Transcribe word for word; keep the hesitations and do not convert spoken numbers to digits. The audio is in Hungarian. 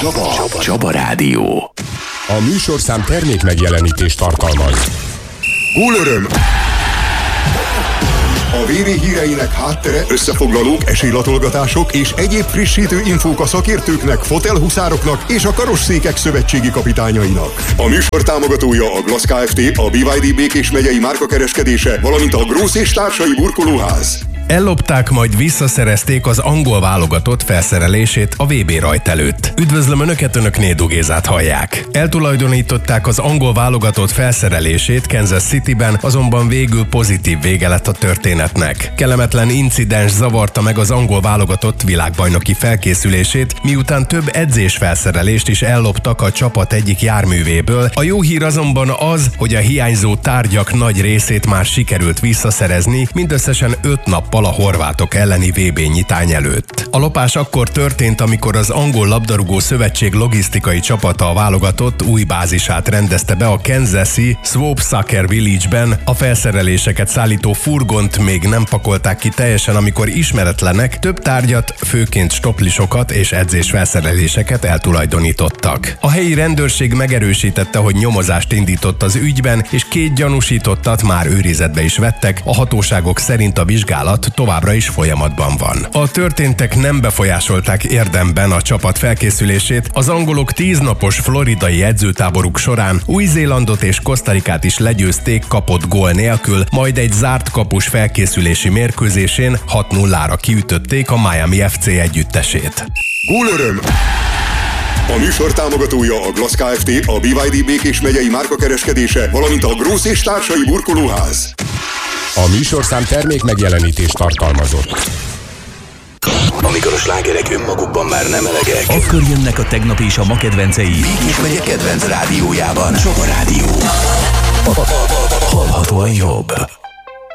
Csaba, Csaba, Csaba Rádió. A műsorszám termék megjelenítést tartalmaz. Gólöröm! A vé bé híreinek háttere, összefoglalók, esélylatolgatások és egyéb frissítő infók a szakértőknek, fotelhuszároknak és a karosszékek szövetségi kapitányainak. A műsor támogatója a Glass Kft., a bé vé dé Békés megyei márkakereskedése, valamint a Grósz és társai burkolóház. Ellopták, majd visszaszerezték az angol válogatott felszerelését a vé bé rajt előtt. Üdvözlöm Önöket, Önök Nédú Gézát hallják. Eltulajdonították az angol válogatott felszerelését Kansas Cityben, azonban végül pozitív vége lett a történetnek. Kellemetlen incidens zavarta meg az angol válogatott világbajnoki felkészülését, miután több edzésfelszerelést is elloptak a csapat egyik járművéből. A jó hír azonban az, hogy a hiányzó tárgyak nagy részét már sikerült visszaszerezni, mindösszesen öt nappal a horvátok elleni vé bé nyitány előtt. A lopás akkor történt, amikor az angol labdarúgó szövetség logisztikai csapata a válogatott új bázisát rendezte be a Kansas-i Swope Soccer Village-ben. A felszereléseket szállító furgont még nem pakolták ki teljesen, amikor ismeretlenek több tárgyat, főként stoplisokat és edzésfelszereléseket eltulajdonítottak. A helyi rendőrség megerősítette, hogy nyomozást indított az ügyben, és két gyanúsítottat már őrizetbe is vettek. A hatóságok szerint a vizsgálat továbbra is folyamatban van. A történtek nem befolyásolták érdemben a csapat felkészülését. Az angolok tíznapos floridai edzőtáboruk során Új-Zélandot és Kosztarikát is legyőzték kapott gól nélkül, majd egy zárt kapus felkészülési mérkőzésén hat nullára kiütötték a Miami ef cé együttesét. Gólöröm! A műsor támogatója a Glass Kft., a bé vé dé Békés megyei márkakereskedése, valamint a Grósz és társai burkolóház. A műsorszám termék megjelenítést tartalmazott. Amikor a slágerek önmagukban már nem elegek, akkor jönnek a tegnapi és a ma kedvencei. Békés megye kedvenc rádiójában. Csaba Rádió. Hallhatóan jobb.